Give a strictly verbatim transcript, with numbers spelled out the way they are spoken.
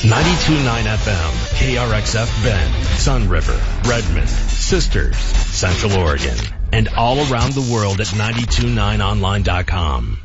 ninety-two point nine F M, K R X F Bend, Sun River, Redmond, Sisters, Central Oregon, and all around the world at ninety two nine online dot com.